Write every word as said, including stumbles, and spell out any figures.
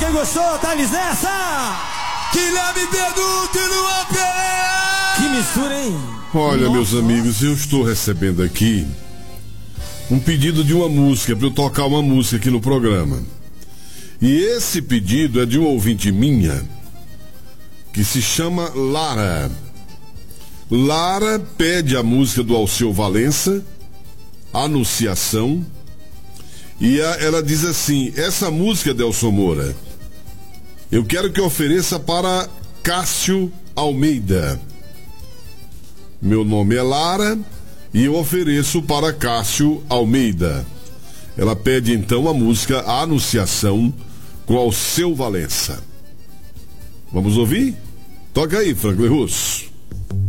Quem gostou, dá-lhes essa! Guilherme Benuto e Luan Pereira! Que mistura, hein? Olha, Nossa. meus amigos, eu estou recebendo aqui um pedido de uma música, para eu tocar uma música aqui no programa. E esse pedido é de uma ouvinte minha, que se chama Lara. Lara pede a música do Alceu Valença, Anunciação, e a, ela diz assim: essa música, Delson Moura, eu quero que ofereça para Cássio Almeida. Meu nome é Lara e eu ofereço para Cássio Almeida. Ela pede então a música A Anunciação com Alceu Valença. Vamos ouvir? Toca aí, Franklin Russo.